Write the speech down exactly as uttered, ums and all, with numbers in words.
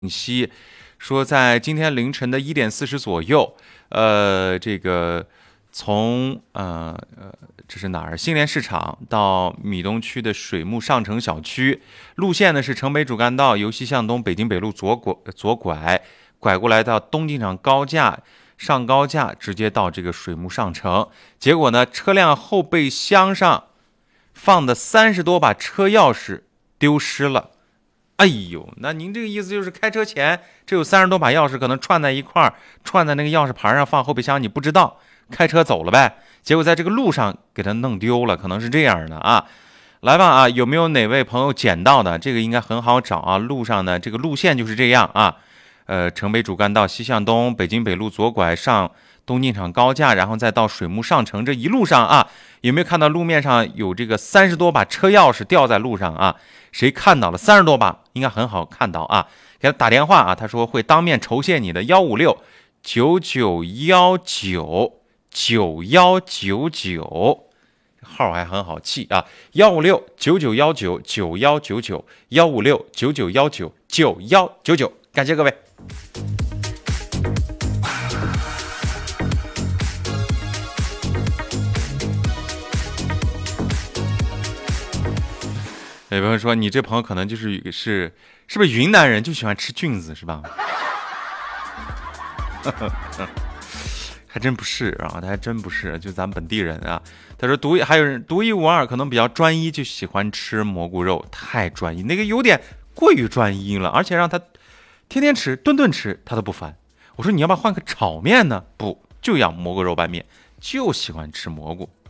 信息说，在今天凌晨的一点四十左右，呃，这个从呃呃，这是哪儿？新联市场到米东区的水木上城小区，路线呢是城北主干道由西向东，北京北路左拐左拐，拐过来到东进场高架，上高架直接到这个水木上城。结果呢，车辆后备箱上放的三十多把车钥匙丢失了。哎呦，那您这个意思就是开车前这有三十多把钥匙可能串在一块儿，串在那个钥匙盘上放后备箱，你不知道，开车走了呗。结果在这个路上给它弄丢了，可能是这样的啊。来吧啊，有没有哪位朋友捡到的？这个应该很好找啊。路上呢，这个路线就是这样啊。呃，城北主干道西向东，北京北路左拐上东进场高架，然后再到水木上城，这一路上啊，有没有看到路面上有这个三十多把车钥匙掉在路上啊？谁看到了三十多把，应该很好看到啊。给他打电话啊，他说会当面酬谢你的。幺五六九九幺九九幺九九，号还很好记啊。幺五六九九幺九九幺九九，幺五六九九幺九九幺九九，感谢各位。有朋友说，你这朋友可能就是是是不是云南人，就喜欢吃菌子是吧？还真不是啊，他还真不是，就咱本地人啊。他说独还有人独一无二，可能比较专一，就喜欢吃蘑菇肉，太专一，那个有点过于专一了，而且让他天天吃、顿顿吃，他都不烦。我说你要不要换个炒面呢？不，就要蘑菇肉拌面，就喜欢吃蘑菇。